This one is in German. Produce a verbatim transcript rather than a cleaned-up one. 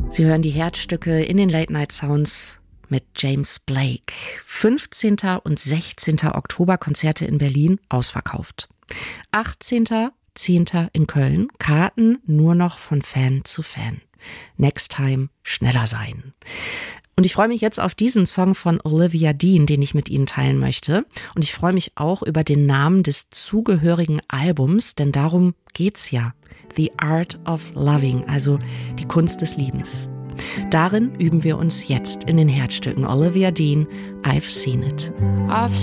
Sie hören die Herzstücke in den Late Night Sounds mit James Blake. fünfzehnten und sechzehnten Oktober Konzerte in Berlin ausverkauft. achtzehnten zehnten in Köln, Karten nur noch von Fan zu Fan. Next time schneller sein. Und ich freue mich jetzt auf diesen Song von Olivia Dean, den ich mit Ihnen teilen möchte. Und ich freue mich auch über den Namen des zugehörigen Albums, denn darum geht's ja. The Art of Loving, also die Kunst des Liebens. Darin üben wir uns jetzt in den Herzstücken. Olivia Dean, I've Seen It. I've